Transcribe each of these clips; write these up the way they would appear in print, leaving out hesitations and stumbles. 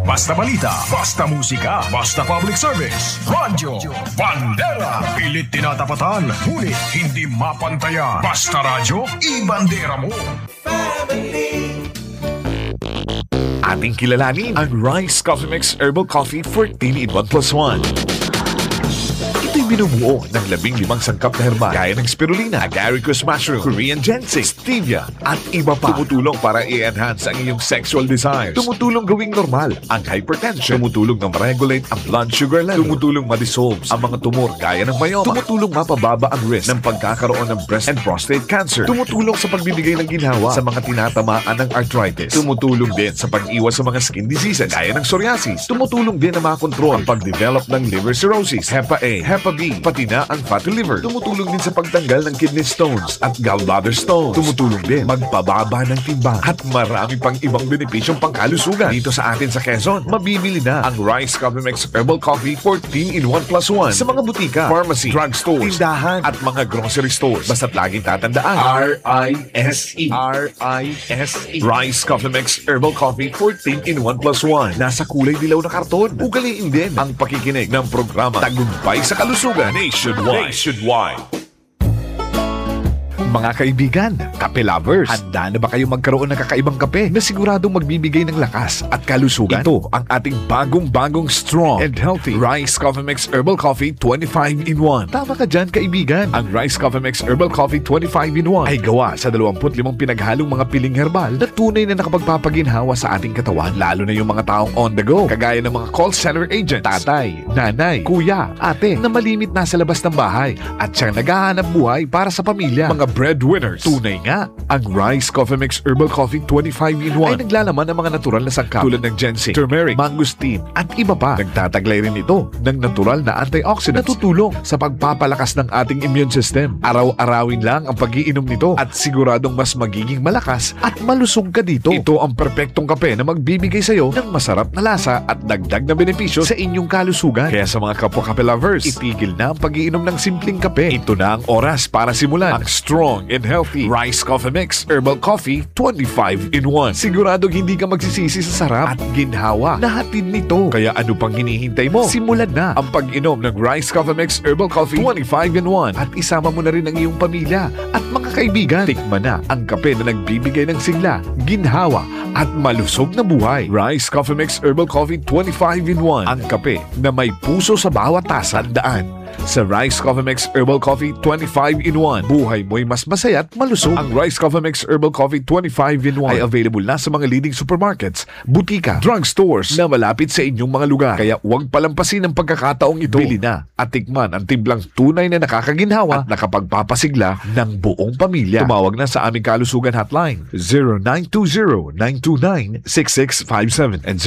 Basta balita, basta musika, basta public service. Radyo Bandera. Pilit tinatapatan, ngunit hindi mapantayan. Basta radyo, ibandera mo. Ating kilalanin ang Rice Coffee Mix Herbal Coffee 14 in 1 plus 1. Ito'y binubuo ng 15 sangkap na herbal gaya ng spirulina, agaricus mushroom, Korean ginseng, stevia at iba pa. Tumutulong para i-enhance ang iyong sexual desires. Tumutulong gawing normal ang hypertension. Tumutulong na ma-regulate ang blood sugar level. Tumutulong ma-dissolve ang mga tumor gaya ng myoma. Tumutulong mapababa ang risk ng pagkakaroon ng breast and prostate cancer. Tumutulong sa pagbibigay ng ginhawa sa mga tinatamaan ng arthritis. Tumutulong din sa pag-iwas sa mga skin diseases gaya ng psoriasis. Tumutulong din na makontrol ang pag-develop ng liver cirrhosis, Hepa A, Hepa B, pati na ang fatty liver. Tumutulong din sa pagtanggal ng kidney stones at gallbladder stones. Tumutulong din magpababa ng timbang at marami pang ibang benepisyong pangkalusugan. Dito sa atin sa Quezon, mabibili na ang Rice Coffee Mix Herbal Coffee 14 in 1 plus 1 sa mga butika, pharmacy, drugstores, tindahan at mga grocery stores. Basta't laging tatandaan, R-I-S-E. R-I-S-E. Rice Coffee Mix Herbal Coffee 14 in 1 plus 1. Nasa kulay dilaw na karton. Ugaliin din ang pakikinig ng programa Tagumpay sa Kalusugan Nationwide. Mga kaibigan, kape lovers, handa na ba kayo magkaroon ng kakaibang kape na siguradong magbibigay ng lakas at kalusugan? Ito ang ating bagong strong and healthy Rice Coffee Mix Herbal Coffee 25 in 1. Tama ka dyan, kaibigan. Ang Rice Coffee Mix Herbal Coffee 25 in 1 ay gawa sa 25 pinaghalong mga piling herbal na tunay na nakapagpapaginhawa sa ating katawan, lalo na yung mga taong on the go, kagaya ng mga call center agents, tatay, nanay, kuya, ate, na malimit na sa labas ng bahay at siyang naghahanap buhay para sa pamilya. Mga breadwinners. Tunay nga, ang Rice Coffee Mix Herbal Coffee 25 in 1 ay naglalaman ng mga natural na sangkap tulad ng ginseng, turmeric, mangosteen at iba pa. Nagtataglay rin ito ng natural na antioxidants na tutulong sa pagpapalakas ng ating immune system. Araw-arawin lang ang pag-iinom nito at siguradong mas magiging malakas at malusog ka dito. Ito ang perpektong kape na magbibigay sa iyo ng masarap na lasa at dagdag na benepisyo sa inyong kalusugan. Kaya sa mga kapwa kape lovers, itigil na ang pag-iinom ng simpleng kape. Ito na ang oras para simulan ang strong and healthy Rice Coffee Mix Herbal Coffee 25 in 1. Siguradong hindi ka magsisisi sa sarap at ginhawa na hatid nito. Kaya ano pang hinihintay mo? Simulan na ang pag-inom ng Rice Coffee Mix Herbal Coffee 25 in 1 at isama mo na rin ang iyong pamilya at mga kaibigan. Tikman na ang kape na nagbibigay ng sigla, ginhawa at malusog na buhay. Rice Coffee Mix Herbal Coffee 25 in 1. Ang kape na may puso sa bawat tasa. Tandaan, sa Rice Coffee Mix Herbal Coffee 25 in 1, buhay mo'y mas masaya at malusog. Ang Rice Coffee Mix Herbal Coffee 25 in 1 ay available na sa mga leading supermarkets, butika, drugstores na malapit sa inyong mga lugar. Kaya huwag palampasin ang pagkakataong ito. Bili na at tikman ang timblang tunay na nakakaginhawa at nakapagpapasigla ng buong pamilya. Tumawag na sa aming kalusugan hotline 0920-929-6657 and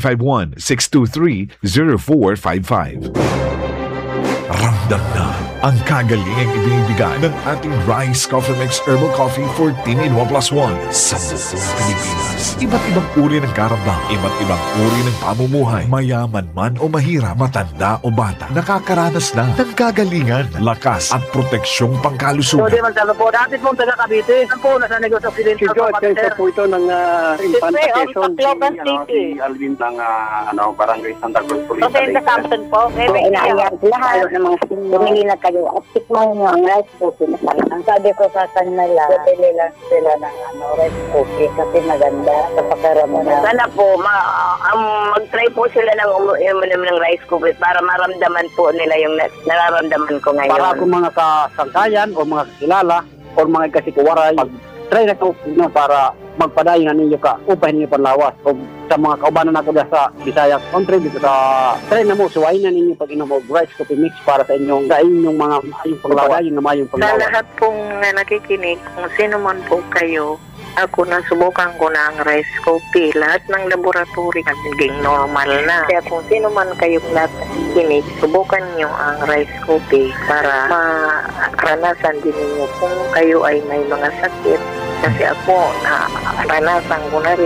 0951-623-0455. Ramdam na ang kagalingang ibinibigay ng ating Rice Coffee Mix Herbal Coffee 14 in 1 plus 1 sa buong Pilipinas. Iba't ibang uri ng karamdam, iba't ibang uri ng pamumuhay, mayaman man o mahirap, matanda o bata, nakakaranas na ng kagalingan, lakas at proteksyong pangkalusugan. So, di magkano po, dati pong taga Cavite, saan po nasa negosyo Occidental? Si George, kayo po ito ng Infanta Quezon. Si Alvin ng Barangay Santa Cruz Police. Kasi sa Samson po, Inaayaan lahat ng mga bumili na kayo at tikman nyo ang rice coffee na talaga. Ang sabi ko sa kanila, bumili lang sila ng rice coffee kasi maganda sa pakaramdam. sana po, mag-try po sila ng uminom ng rice coffee para maramdaman po nila yung nararamdaman ko ngayon. Para kung mga kasangkayan o mga kakilala o mga kasikuwaray, mag-try na ito para magpadayon na ninyo ka upay ninyo panlawas. O sa mga kaubanan nato sa Bisaya country dito sa try na mo suwain na ninyo pag inom og rice coffee mix para sa inyong mga mayong panglawas, yung mayong panglawas. Sa lahat pong nakikinig, kung sino man po kayo, ako nasubukan ko na ang rice coffee. Lahat ng laboratory naging normal na. Kaya kung sino man kayong nakikinig, subukan nyo ang rice coffee para maranasan din ninyo kung kayo ay may mga sakit. Kasi ako, naranasan ko na rin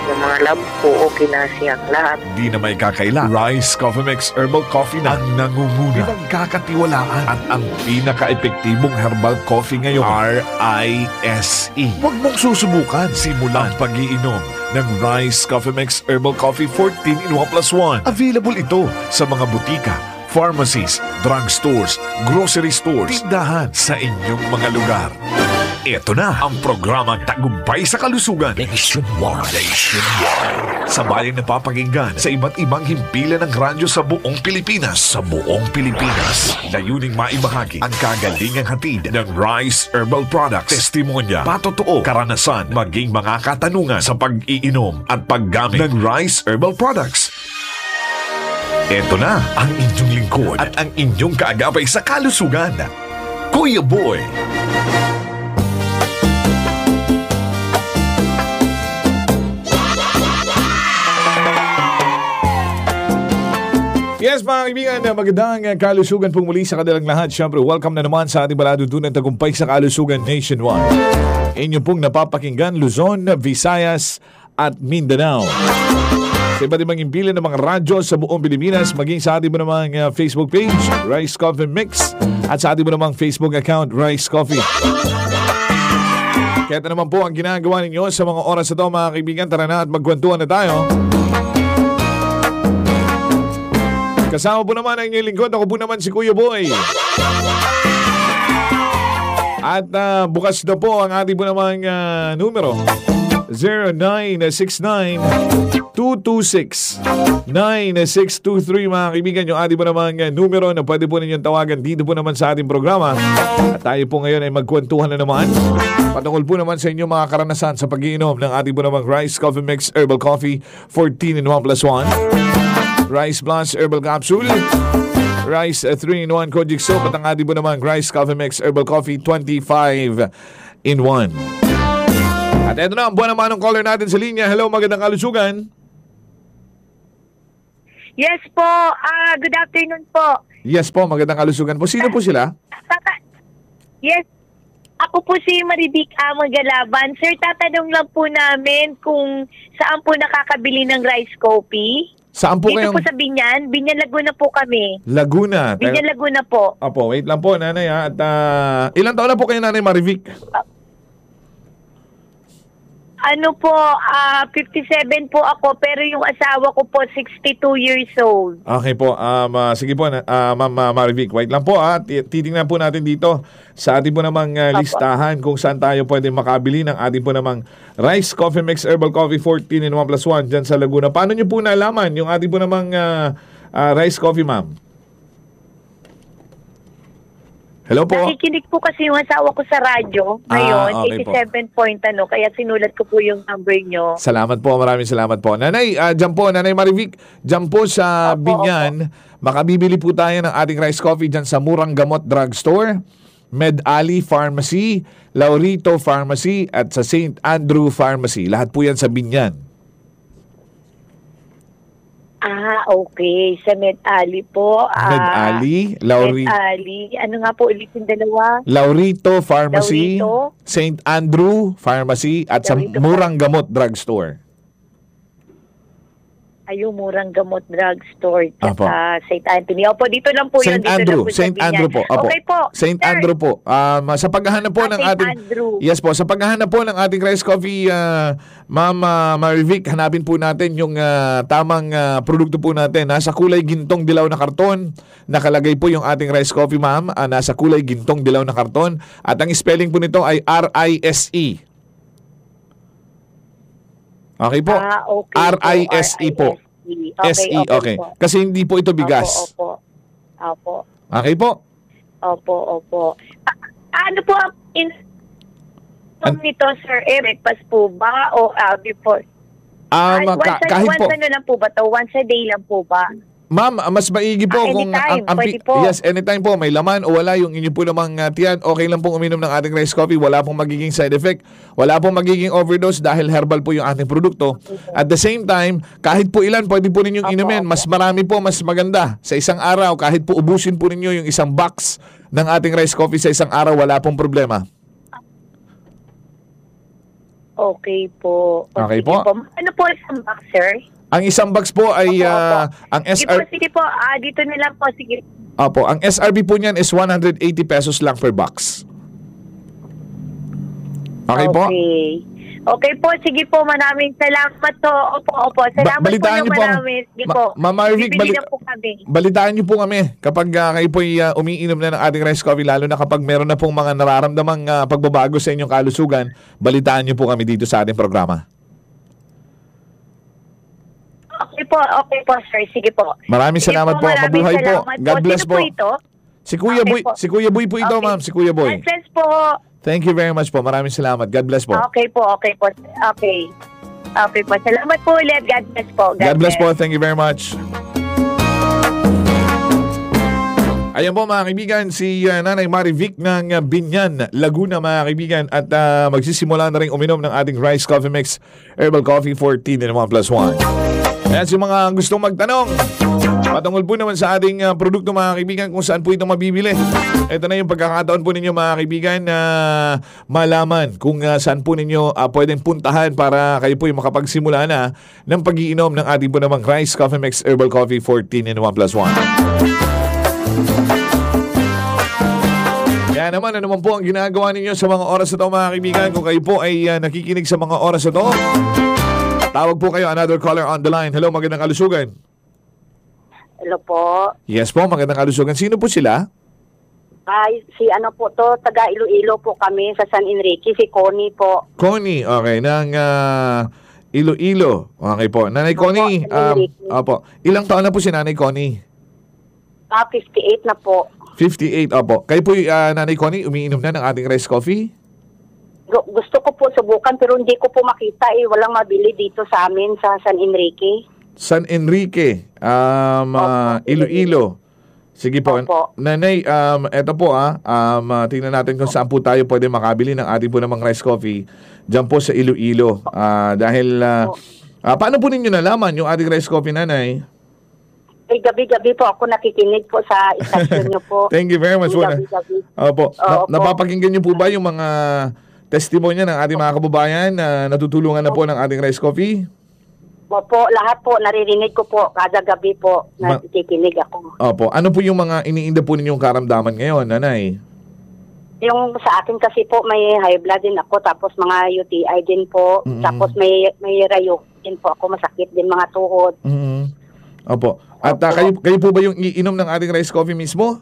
Yung mga lab ko, okay na siyang lahat. Di na may kakaila. Rice Coffee Mix Herbal Coffee na ang nangunguna, pinagkakatiwalaan at ang pinaka-epektibong herbal coffee ngayon, RISE. Huwag mong susubukan. Simulan pag-iinom ng Rice Coffee Mix Herbal Coffee 14 in 1+1. Available ito sa mga butika, pharmacies, drugstores, grocery stores, tindahan sa inyong mga lugar. Ito na ang programang Tagumpay sa Kalusugan Nationwide. Sa bayang napapakinggan sa iba't ibang himpilan ng radyo sa buong Pilipinas. Layuning maibahagi ang kagalingang hatid ng Rice Herbal Products. Testimonya, patotoo, karanasan, maging mga katanungan sa pag-iinom at paggamit ng Rice Herbal Products. Ito na ang inyong lingkod at ang inyong kaagapay sa kalusugan, Kuya Boy. Yes, mga kaibigan, magandang kalusugan pong muli sa kanilang lahat. Siyempre, welcome na naman sa ating baladudunan Tagumpay sa Kalusugan Nationwide. Inyo pong napapakinggan Luzon, Visayas at Mindanao. Sa iba't ibang impilan ng mga radyo sa buong Pilipinas, maging sa ating mo namang Facebook page, Rice Coffee Mix, at sa ating mo namang Facebook account, Rice Coffee. Kaya ito naman po ang ginagawa ninyo sa mga oras na ito, mga kaibigan. Tara na at magkwentuhan na tayo. Kasama po naman ang inyong lingkod. Ako po naman si Kuya Boy. At bukas na po ang ating po namang numero. 0969-226-9623, mga kaibigan, yung ating po namang numero na pwede po ninyong tawagan dito po naman sa ating programa. At tayo po ngayon ay magkwentuhan na naman patungkol po naman sa inyong mga karanasan sa pag-iinom ng ating po namang Rice Coffee Mix Herbal Coffee 14 in 1+1, Rice Plus Herbal Capsule, Rice 3-in-1 Kojic Soap, at ang ating po namang Rice Coffee Mix Herbal Coffee 25 in 1. At eto na ang buwan naman ng caller natin sa linya. Hello, magandang kalusugan. Yes po, good afternoon po. Yes po, magandang kalusugan po. Sino po sila? Yes, ako po si Maribik Magalaban. Sir, tatanong lang po namin kung saan po nakakabili ng rice coffee. Saan po dito kayong... po sa Binyan. Binyan, Laguna po kami. Laguna. Binyan, Laguna po. Opo, wait lang po, nanay ha. At ilang taon na po kayo, nanay Maribik? Ano po, 57 po ako, pero yung asawa ko po 62 years old. Okay po, sige po, Ma'am Maribik, wait lang po ha. Titingnan po natin dito sa ating po namang listahan kung saan tayo pwede makabili ng ating po namang Rice Coffee Mix Herbal Coffee 14 in 1+1 dyan sa Laguna. Paano nyo po nalaman yung ating po namang rice coffee, ma'am? Hello po. Nakikinig po kasi yung asawa ko sa radyo ngayon, okay 87 point kaya sinulat ko po yung number nyo. Salamat po, maraming salamat po. Nanay, dyan po, Nanay Maribik, dyan po sa Binyan, makabibili po tayo ng ating rice coffee dyan sa Murang Gamot Drugstore, Med Ali Pharmacy, Laurito Pharmacy, at sa St. Andrew Pharmacy. Lahat po yan sa Binyan. Okay. Sa Med Ali po. Med Ali, Med Ali. Ano nga po ulit yung dalawa? Laurito Pharmacy, Laurito, St. Andrew Pharmacy, at Laurito sa Murang Gamot Drugstore. Yung Murang Gamot Drugstore Apo. sa St. Anthony. Opo, dito lang po St. yun. Andrew, St. Andrew po. Apo. Okay po. St. Sir. Andrew po. Sa paghahanap po ng St. ating Andrew. Yes po, sa paghahanap po ng ating rice coffee, Ma'am Marivik, hanapin po natin yung tamang produkto po natin. Nasa kulay gintong dilaw na karton. Nakalagay po yung ating rice coffee, ma'am. Nasa kulay gintong dilaw na karton. At ang spelling po nito ay RISE. Okay po. Okay RISE po. SE, okay. Po. Kasi hindi po ito bigas. Opo. Okay po. Opo. Ano po ang nito, sir? Breakfast po ba o before? Kahit po. Once lang po ba to? Once a day lang po ba? Ma'am, mas maigi po kung anytime, pwede po. Yes, anytime po, may laman o wala yung inyo po namang tiyan, okay lang pong uminom ng ating rice coffee, wala pong magiging side effect, wala pong magiging overdose dahil herbal po yung ating produkto. At the same time, kahit po ilan pwede po ninyong inumin, mas marami po, mas maganda. Sa isang araw, kahit po ubusin po ninyo yung isang box ng ating rice coffee sa isang araw, wala pong problema. Okay po. Okay Sige po. Ano po isang box, sir? Ang isang box po ay ang Sige po. Dito na lang po. Sige. Opo, ang SRP po niyan is 180 pesos lang per box. Okay po? Okay po, sige po, maraming salamat po. Opo, salamat balitaan niyo po po na marami. Sige po. Mama Arvic, Bibili na po kami. balitaan niyo po kami kapag kayo po umiinom na ng ating rice coffee, lalo na kapag meron na pong mga nararamdamang pagbabago sa inyong kalusugan, balitaan niyo po kami dito sa ating programa. Okay po, sir. Sige po. Maraming salamat po. Mabuhay po. God bless po. Sino po ito? Si Kuya Boy po ito, ma'am. Si Kuya Boy. God bless po. Thank you very much po. Maraming salamat. God bless po. Okay po. Okay po. Salamat po ulit. God bless po. God bless po. Thank you very much. Ayan po mga kaibigan, si Nanay Marivic ng Binyan, Laguna mga kaibigan, at magsisimula na rin uminom ng ating Rice Coffee Mix Herbal Coffee 14 in 1+1. Ayan si mga gustong magtanong patungkol po naman sa ating produkto mga kaibigan, kung saan po ito mabibili. Ito na yung pagkakataon po ninyo mga kaibigan na malaman kung saan po ninyo pwedeng puntahan para kayo po yung makapagsimula na ng pag-iinom ng ating po namang Rice Coffee Mix Herbal Coffee 14 in 1+1. Kaya naman, ano naman po ang ginagawa ninyo sa mga oras na ito mga kaibigan? Kung kayo po ay nakikinig sa mga oras na ito, tawag po kayo. Another caller on the line. Hello, magandang kalusugan. Hello po. Yes po, magandang kalusugan. Sino po sila? Ay, taga Iloilo po kami sa San Enrique, si Connie po. Connie, okay, ng Iloilo. Okay po. Nanay Connie, opo. Ilang taon na po si Nanay Connie? 58 na po. 58, opo. Kayo po, Nanay Connie, umiinom na ng ating rice coffee? Gusto ko po subukan pero hindi ko po makita walang mabili dito sa amin sa San Enrique. San Enrique, Iloilo. Sige po. Opo. Nanay, eto po tingnan natin kung saan po tayo pwede makabili ng ating po namang rice coffee dyan po sa Iloilo. Dahil, paano po ninyo nalaman yung ating rice coffee, Nanay? Ay, gabi-gabi po ako nakikinig po sa istasyon niyo po. Thank you very much. Gabi-gabi. Opo. Napapakinggan niyo po ba yung mga testimonya ng ating mga kababayan na natutulungan na po ng ating rice coffee? Opo, lahat po naririnig ko po kada gabi po nakikinig ako. Opo. Ano po yung mga iniinda po ninyong karamdaman ngayon, Nanay? Yung sa akin kasi po may high blood din ako, tapos mga UTI din po, tapos may rayo din po ako, masakit din mga tuhod. Opo. At kayo po ba yung iinom ng ating rice coffee mismo?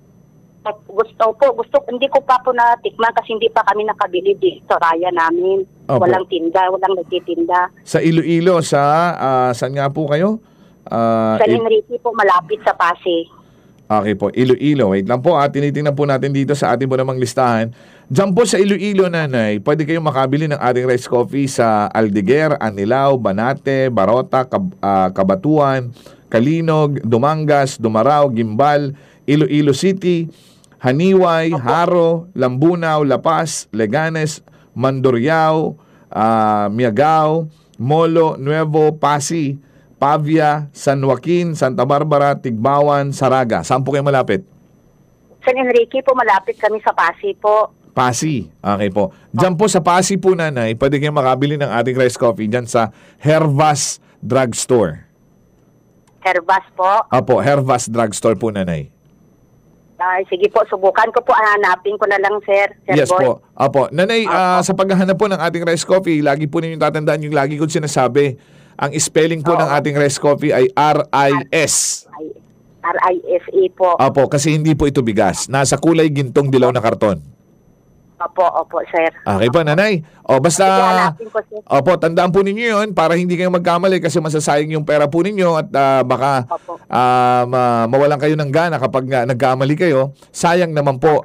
Gusto, hindi ko pa po natikman kasi hindi pa kami nakabili dito sa raya namin. Opo. Walang tinda, walang nagtitinda. Sa Iloilo, saan nga po kayo? Sa Enrique po, malapit sa Pasig. Okay po, Iloilo. Wait lang po, tinitingnan po natin dito sa ating po namang listahan. Diyan po sa Iloilo, Nanay, pwede kayong makabili ng ating rice coffee sa Aldiguer, Anilao, Banate, Barota, Cabatuan, Kalinog, Dumangas, Dumarao, Gimbal, Iloilo City, Haniway, Haro, Lambunaw, La Paz, Leganes, Mandurriao, Miagao, Molo, Nuevo, Pasi, Pavia, San Joaquin, Santa Barbara, Tigbawan, Saraga. Saan po kayo malapit? San Enrique po, malapit kami sa Pasig po. Pasig. Okay po. Diyan po sa Pasig po, Nanay, pwede kayong makabili ng ating rice coffee diyan sa Hervas Drugstore. Hervas po? Opo, Hervas Drugstore po, Nanay. Ay, sige po, subukan ko po. Hanapin ko na lang, sir. Yes Boy. po. Opo. Nanay, sa paghahanap po ng ating rice coffee, lagi po ninyong tatandaan yung lagi ko sinasabi. Ang spelling po ng ating rice coffee ay R-I-S. R-I-S-E po. Opo, kasi hindi po ito bigas. Nasa kulay gintong dilaw na karton. Opo, sir. Okay po, Nanay. O, basta, hanapin ko, sir. opo, tandaan po ninyo yun para hindi kayo magkamali kasi masasayang yung pera po ninyo at baka mawalan kayo ng gana kapag nagkamali kayo. Sayang naman po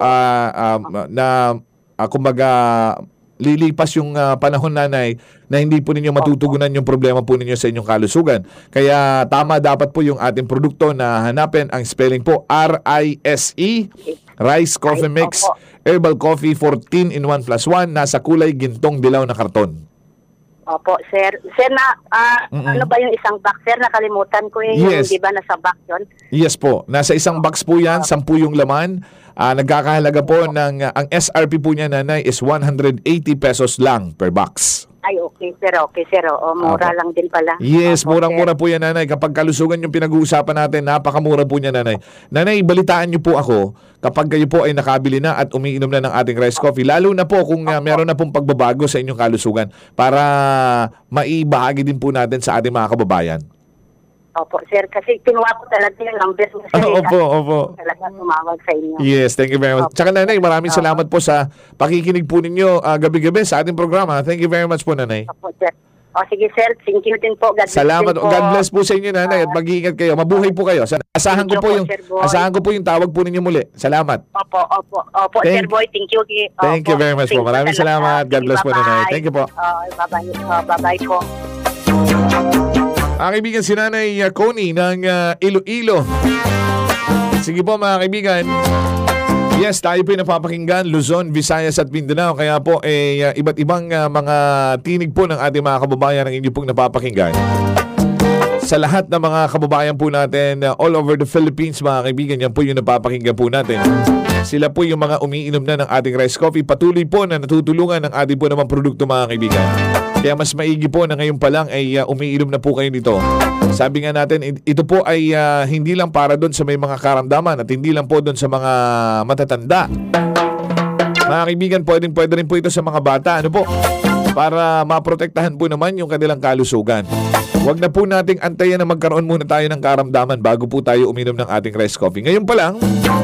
kumbaga lilipas yung panahon, Nanay, na hindi po ninyo matutugunan yung problema po ninyo sa inyong kalusugan. Kaya tama dapat po yung ating produkto na hanapin. Ang spelling po R-I-S-E, Rice Coffee Mix Herbal Coffee 14 in 1+1, nasa kulay gintong dilaw na karton. Opo, sir. Sir, ano ba yung isang box, sir? Nakalimutan ko Yes. Yung di ba nasa box yun? Yes po. Nasa isang box po yan, 10 yung laman. Nagkakahalaga po ng, ang SRP po niya, nanay, is 180 pesos lang per box. Ay, okay, sir. Mura lang din pala. Yes, Opo, murang-mura po yan, nanay. Kapag kalusugan yung pinag-uusapan natin, napakamura po niya, nanay. Nanay, balitaan niyo po ako kapag kayo po ay nakabili na at umiinom na ng ating rice coffee. Lalo na po kung meron na pong pagbabago sa inyong kalusugan para maibahagi din po natin sa ating mga kababayan. Opo, sir. Kasi kinuha ko talaga yung number mo, sir. Opo. Talaga tumawag sa inyo. Yes, thank you very much. Tsaka, nanay, maraming salamat po sa pakikinig po ninyo gabi-gabi sa ating programa. Thank you very much po, nanay. Opo, sir. O, sige, sir. Thank you din po. God bless Salamat. din po. God bless po sa inyo, nanay, at mag-iingat kayo. Mabuhay po kayo. Asahan ko po yung tawag po ninyo muli. Salamat. Opo, Sir Boy. Thank you. Thank you very much po. Maraming salamat. God bless po, nanay. Thank you po. Bye-bye po. Ang kaibigan, si Nanay Connie ng Iloilo. Sige po, mga kaibigan. Yes, tayo po yung napapakinggan, Luzon, Visayas at Mindanao. Kaya po, iba't ibang mga tinig po ng ating mga kababayan ang inyo pong napapakinggan. Sa lahat ng mga kababayan po natin all over the Philippines, mga kaibigan, yan po yung napapakinggan po natin. Sila po yung mga umiinom na ng ating rice coffee. Patuloy po na natutulungan ng ating po naman produkto, mga kaibigan. Kaya mas maigi po na ngayon pa lang ay umiinom na po kayo nito. Sabi nga natin, ito po ay hindi lang para doon sa may mga karamdaman at hindi lang po doon sa mga matatanda. Mga kaibigan, pwede rin po ito sa mga bata. Ano po? Para maprotektahan po naman yung kanilang kalusugan. Huwag na po nating antayan na magkaroon muna tayo ng karamdaman bago po tayo uminom ng ating rice coffee. Ngayon pa lang,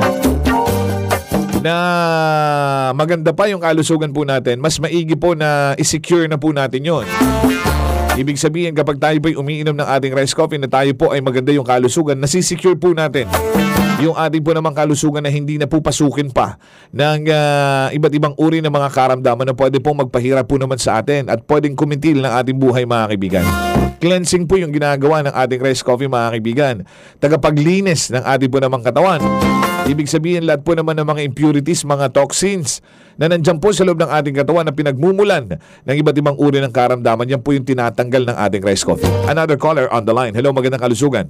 na maganda pa yung kalusugan po natin, mas maigi po na i-secure na po natin yon. Ibig sabihin, kapag tayo po'y umiinom ng ating rice coffee na tayo po ay maganda yung kalusugan, nasisecure po natin yung ating po namang kalusugan na hindi na po pasukin pa ng iba't ibang uri ng mga karamdaman na pwede pong magpahirap po naman sa atin at pwedeng kumintil ng ating buhay, mga kaibigan. Cleansing po yung ginagawa ng ating rice coffee, mga kaibigan. Tagapaglinis ng ating po namang katawan. Ibig sabihin, lahat po naman ng mga impurities, mga toxins na nandyan po sa loob ng ating katawan na pinagmumulan ng iba't ibang uri ng karamdaman, yan po yung tinatanggal ng ating rice coffee. Another caller on the line. Hello, magandang kalusugan.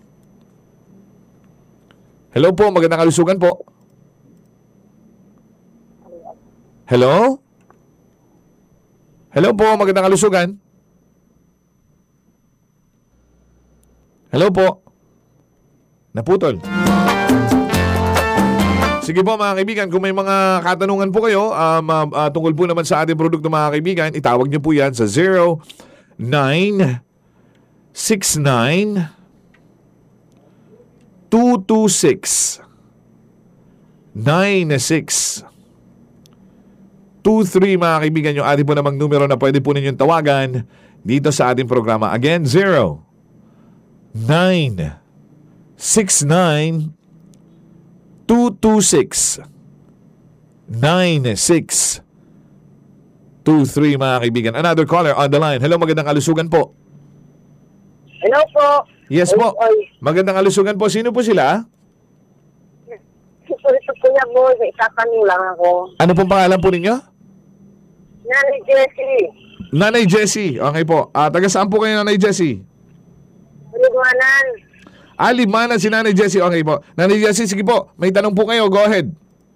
Hello po, magandang kalusugan po. Hello? Hello po, magandang kalusugan. Hello po. Naputol. Sige po, mga kaibigan, kung may mga katanungan po kayo tungkol po naman sa ating produkto, mga kaibigan, itawag niyo po yan sa 0969-226-9623, mga kaibigan, yung ating po namang numero na pwede po ninyong tawagan dito sa ating programa. Again, 0969-226-9623, mga kaibigan. Another caller on the line. Hello, magandang kalusugan po. Hello po. Yes po. Magandang kalusugan po. Sino po sila? Ito Kuya Boy, itatanong lang ako. Ano pong pangalan po ninyo? Nanay Jessie. Nanay Jessie. Okay po. Taga saan po kayo, Nanay Jessie? Limanan. Limanan si Nanay Jessie. Okay po. Nanay Jessie, sige po. May tanong po kayo. Go ahead.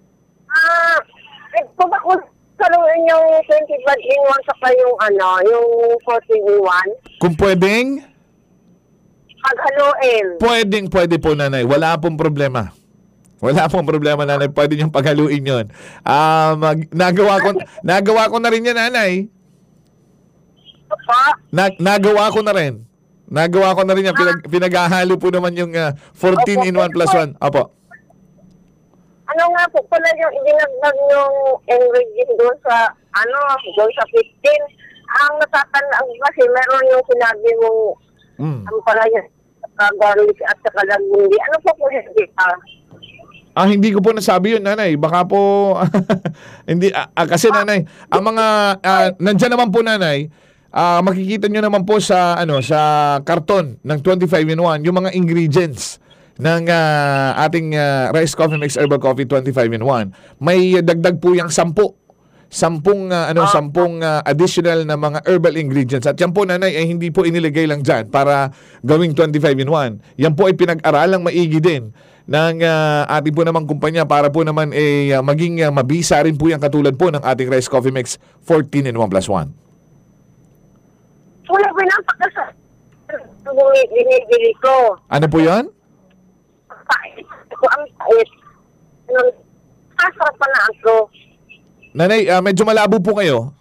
Ito ba kung kaluin yung 20-in-1 saka yung yung 14-in-1? Kung pwedeng? Paghaluin. Pwede po, Nanay. Wala pong problema. Wala pong problema, Nanay. Pwede niyong paghaluin yun. Nagawa ko na rin yan, Nanay. Nagawa ko na rin. Nagawa ko na rin yan. Pinaghahalo po naman yung 14-in-1 plus 1. Opo. Ano nga po pala yung idinagdag yung ingredient doon sa, doon sa 15? Ang natatandaan kasi meron yung sinabi mong, ang pala yung garlic at saka lagundi. Ano po po hindi hindi ko po nasabi yun, Nanay. Baka po, hindi, kasi Nanay, ang mga, nandyan naman po, Nanay, makikita nyo naman po sa sa karton ng 25-in-1 yung mga ingredients ng ating Rice Coffee Mix Herbal Coffee 25-in-1. May dagdag po yung 10 10 additional na mga herbal ingredients. At yan po, nanay, ay hindi po inilagay lang dyan para gawing 25-in-1. Yan po ay pinag-aralang maigi din ng ating po namang kumpanya para po naman maging mabisa rin po yan katulad po ng ating Rice Coffee Mix 14-in-1+1. Wala pinapakasa. Binibili ko. Ano po yan? Pait. Ako ang pait. Kasarap pa na ako. Nanay, medyo malabo po kayo.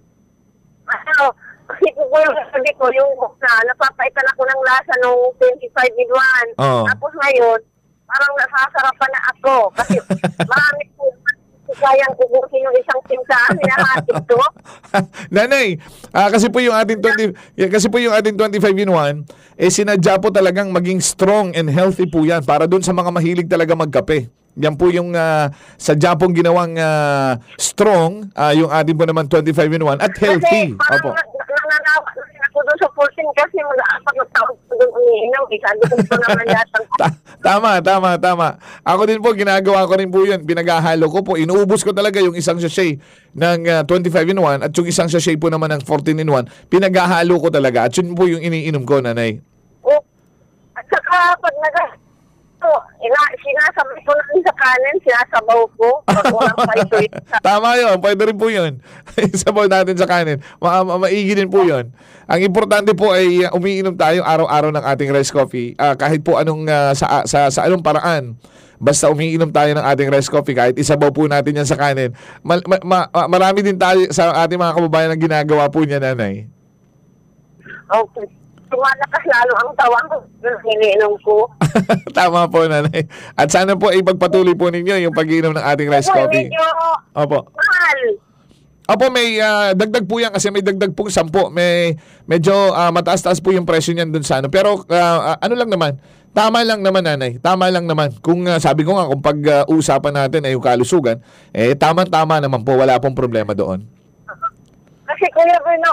Kasi ko yung sabi ko, yung napapaitan ako ng lasa nung 25-in-1. Oo. Tapos ngayon, parang nasasarapan na ako. Kasi marami po sayang ubusin yung isang timsaan, hinahatid ko. Nanay, kasi po yung ating 25-in-1, sinadya po talagang maging strong and healthy po yan para dun sa mga mahilig talaga magkape. Yan po yung sadya pong ginawang strong, yung ating po naman 25-in-1 at healthy. Kasi parang nananawa ako doon sa 14 kasi mag-aapat na taon ko doon umiinom. Sabi ko ito naman yatang. Tama. Ako din po, ginagawa ko rin po yun. Pinaghahalo ko po. Inuubos ko talaga yung isang sachet ng 25-in-1 at yung isang sachet po naman ng 14-in-1. Pinaghahalo ko talaga at yun po yung iniinom ko, nanay. At saka pag sinasabay ko lang sa kanin, sinasabaw ko. Pag walang paito yun. Tama yun, pwede rin po yun. Sabaw natin sa kanin. Maigi din po yun. Ang importante po ay umiinom tayo araw-araw ng ating rice coffee. Kahit po anong sa anong paraan. Basta umiinom tayo ng ating rice coffee, kahit isabaw po natin yan sa kanin. Marami din tayo sa ating mga kababayan na ginagawa po niya, nanay. Okay. Tumalakas lalo ang tawang ko. Iniinom ko. Tama po, nanay. At sana po ay pagpatuloy po ninyo yung pag-iinom ng ating rice coffee. Opo. Mahal. Opo, may dagdag po yan kasi may dagdag pong 10. Medyo mataas-taas po yung presyo niyan dun sa ano. Pero ano lang naman, tama lang naman, nanay. Tama lang naman. Kung sabi ko nga, kung pag-usapan natin ay yung kalusugan, tama-tama naman po. Wala pong problema doon. Kasi kuya Bruno,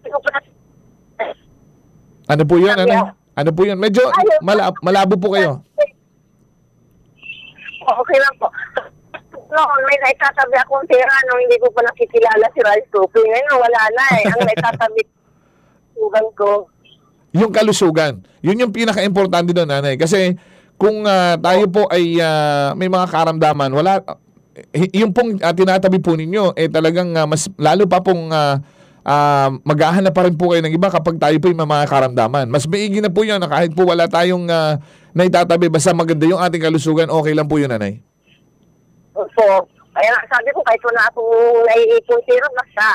Ano po yun, nanay? Ano po yun? Medyo malabo po kayo. Okay lang po. Noon, may naitatabi akong pera nung hindi ko pa nakikilala si Rice Coffee. Ngayon, wala na eh. Ang naitatabi ko. Yung kalusugan. Yun yung pinaka-importante doon, nanay. Kasi kung tayo po ay may mga karamdaman, wala, yung pong tinatabi po ninyo, talagang mas lalo pa pong maghahanap pa rin po kayo ng iba kapag tayo po yung mga karamdaman. Mas maigi na po yun na kahit po wala tayong naitatabi, basta maganda yung ating kalusugan, okay lang po yun, nanay. So, kaya sabi ko, kahit wala akong naiipon sirap,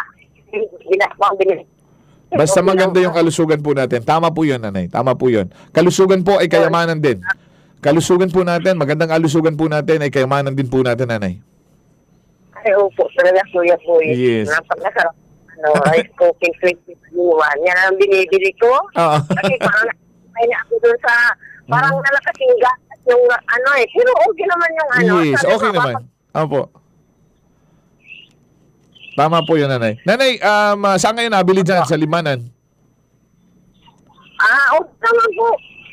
basta maganda yung kalusugan po natin. Tama po yun, nanay. Tama po yun. Kalusugan po ay kayamanan din. Kalusugan po natin, magandang kalusugan po natin ay kayamanan din po natin, nanay. Ay, opo. Talaga, kuya po. Yes. Napakasarap. Rice cooking 21. Yan ang binibili ko. Kasi parang nakakay na ako doon sa parang nalakasing gatas yung pero okay naman yung Yes, sabi okay naman. Opo. Tama po yun, nanay. Nanay, saan kayo nabili dyan? Sa Limanan? Okay naman po.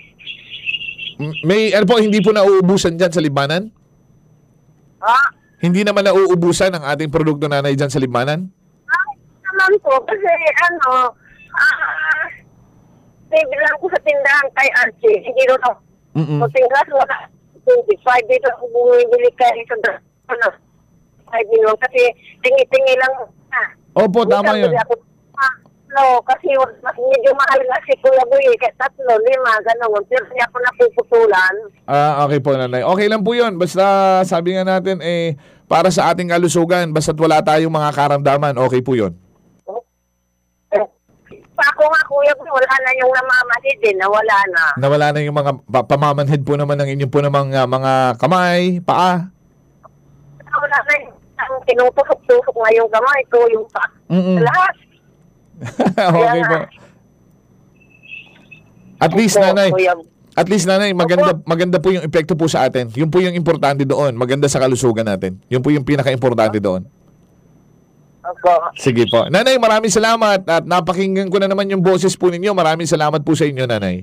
May, hindi po nauubusan dyan sa Limanan? Hindi naman nauubusan ang ating produkto, nanay, dyan sa Limanan? Naman po, kasi bibilang ko sa tindahan kay Archie. Hindi doon ako. So, tinglas, 25 dito ako bumibili kayo sa 5 million kasi tingi-tingi lang. Opo, tama yun. Kasi medyo mahal na si Kuya Boy. Kaya 3, 5, gano'n. Pero hindi ako napuputulan. Okay po, nanay. Okay lang po yun. Basta sabi nga natin, para sa ating kalusugan, basta't wala tayong mga karamdaman, okay po yun. Ako nga, Kuya Boy, wala na yung namamanhid din. Nawala na. Nawala na yung mga pamamanhid po naman ng inyong po namang mga kamay, paa. Wala na yung tinutusok-tusok na yung kamay ko, yung paa. Lahat. Okay po. At least, nanay, maganda po yung epekto po sa atin. Yun po yung importante doon. Maganda sa kalusugan natin. Yun po yung pinaka-importante doon. Sige po. Nanay, maraming salamat at napakinggan ko na naman yung boses po ninyo. Maraming salamat po sa inyo, nanay.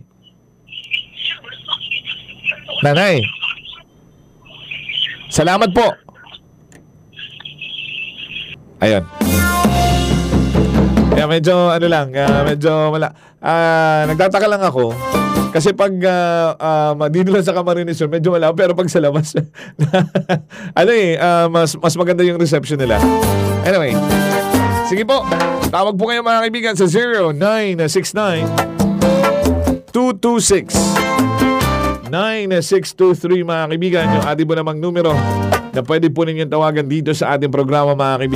Nanay. Salamat po. Ayun. Kaya medyo medyo nagtataka lang ako kasi pag dito lang sa Camarines Sur medyo wala, pero pag sa labas mas maganda yung reception nila. Anyway, sige po, tawag po kayo mga kaibigan sa 0969-226-9623 mga kaibigan, yung ating po namang numero na pwede po ninyong tawagan dito sa ating programa mga kaibigan.